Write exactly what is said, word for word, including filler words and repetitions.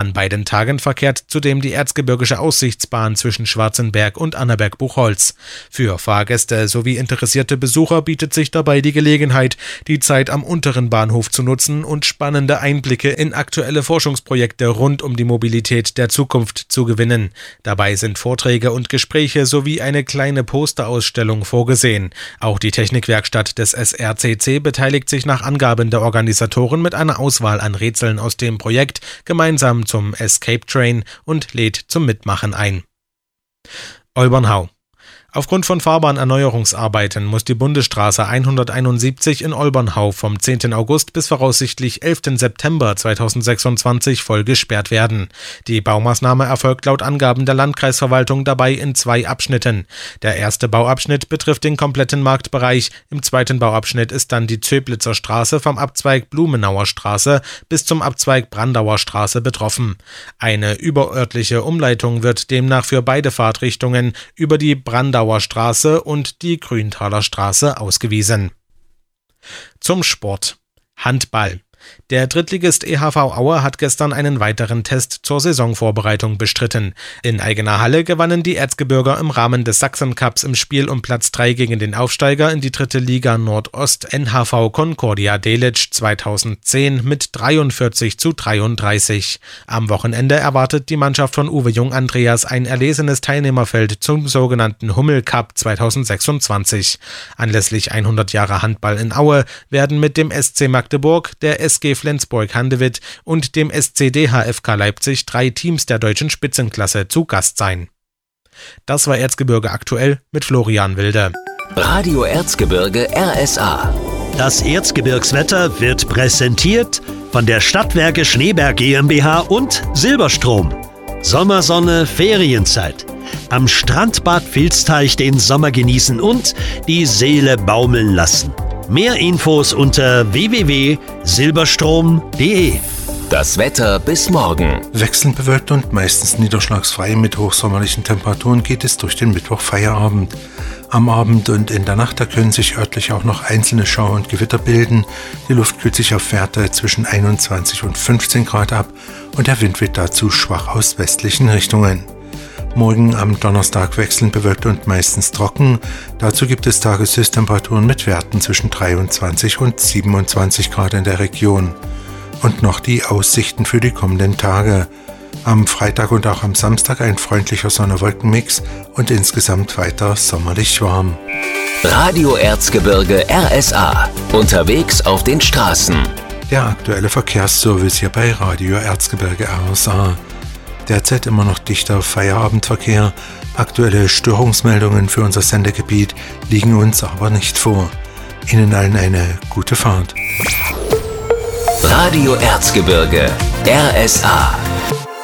An beiden Tagen verkehrt zudem die Erzgebirgische Aussichtsbahn zwischen Schwarzenberg und Annaberg-Buchholz. Für Fahrgäste sowie interessierte Besucher bietet sich dabei die Gelegenheit, die Zeit am unteren Bahnhof zu nutzen und spannende Einblicke in aktuelle Forschungsprojekte rund um die Mobilität der Zukunft zu gewinnen. Dabei sind Vorträge und Gespräche sowie eine kleine Posterausstellung vorgesehen. Auch die Technikwerkstatt des S R C C beteiligt sich nach Angaben der Organisatoren mit einer Auswahl an Rätseln aus dem Projekt gemeinsam zum Escape Train und lädt zum Mitmachen ein. Olbernhau. Aufgrund von Fahrbahnerneuerungsarbeiten muss die Bundesstraße hunderteinundsiebzig in Olbernhau vom zehnten August bis voraussichtlich elften September zweitausendsechsundzwanzig voll gesperrt werden. Die Baumaßnahme erfolgt laut Angaben der Landkreisverwaltung dabei in zwei Abschnitten. Der erste Bauabschnitt betrifft den kompletten Marktbereich, im zweiten Bauabschnitt ist dann die Zöblitzer Straße vom Abzweig Blumenauer Straße bis zum Abzweig Brandauer Straße betroffen. Eine überörtliche Umleitung wird demnach für beide Fahrtrichtungen über die Brandauer Straße und die Grüntaler Straße ausgewiesen. Zum Sport. Handball. Der Drittligist E H V Aue hat gestern einen weiteren Test zur Saisonvorbereitung bestritten. In eigener Halle gewannen die Erzgebirger im Rahmen des Sachsen-Cups im Spiel um Platz drei gegen den Aufsteiger in die dritte Liga Nordost N H V Concordia Delitzsch zweitausendzehn mit dreiundvierzig zu dreiunddreißig. Am Wochenende erwartet die Mannschaft von Uwe Jung-Andreas ein erlesenes Teilnehmerfeld zum sogenannten Hummel Cup zweitausendsechsundzwanzig. Anlässlich hundert Jahre Handball in Aue werden mit dem S C Magdeburg, der S G Flensburg-Handewitt und dem S C D H F K Leipzig drei Teams der deutschen Spitzenklasse zu Gast sein. Das war Erzgebirge aktuell mit Florian Wilde. Radio Erzgebirge R S A. Das Erzgebirgswetter wird präsentiert von der Stadtwerke Schneeberg GmbH und Silberstrom. Sommersonne, Ferienzeit. Am Strandbad Vilsteich den Sommer genießen und die Seele baumeln lassen. Mehr Infos unter w w w punkt silberstrom punkt d e. Das Wetter bis morgen. Wechselnd bewölkt und meistens niederschlagsfrei mit hochsommerlichen Temperaturen geht es durch den Mittwoch-Feierabend. Am Abend und in der Nacht da können sich örtlich auch noch einzelne Schauer und Gewitter bilden. Die Luft kühlt sich auf Werte zwischen einundzwanzig und fünfzehn Grad ab und der Wind weht dazu schwach aus westlichen Richtungen. Morgen am Donnerstag wechselnd bewölkt und meistens trocken. Dazu gibt es Tageshöchsttemperaturen mit Werten zwischen dreiundzwanzig und siebenundzwanzig Grad in der Region. Und noch die Aussichten für die kommenden Tage. Am Freitag und auch am Samstag ein freundlicher Sonne-Wolken-Mix und insgesamt weiter sommerlich warm. Radio Erzgebirge R S A. Unterwegs auf den Straßen. Der aktuelle Verkehrsservice hier bei Radio Erzgebirge R S A. Derzeit immer noch dichter Feierabendverkehr. Aktuelle Störungsmeldungen für unser Sendegebiet liegen uns aber nicht vor. Ihnen allen eine gute Fahrt. Radio Erzgebirge R S A.